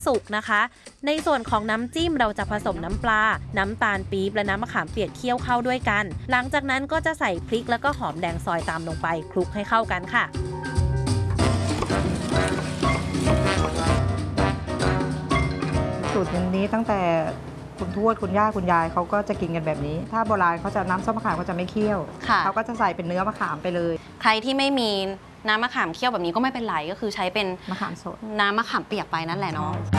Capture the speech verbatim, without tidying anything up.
สุกนะคะ ในส่วนของน้ำจิ้มเราจะผสมน้ำปลา น้ำตาลปี๊บและน้ำมะขามเปียกเคี่ยวเข้าด้วยกัน หลังจากนั้นก็จะใส่พริกแล้วก็หอมแดงซอยตามลงไปคลุกให้เข้ากันค่ะสูตรนี้ตั้งแต่คุณทวดคุณย่าคุณยายเขาก็จะกินกันแบบนี้ ถ้าโบราณเขาจะน้ำส้มมะขามเขาจะไม่เคี่ยวเขาก็จะใส่เป็นเนื้อมะขามไปเลยใครที่ไม่มีน้ำมะขามเคี่ยวแบบนี้ก็ไม่เป็นไรก็คือใช้เป็นมะขามสดน้ำมะขามเปียกไปนั่นแหละเนาะ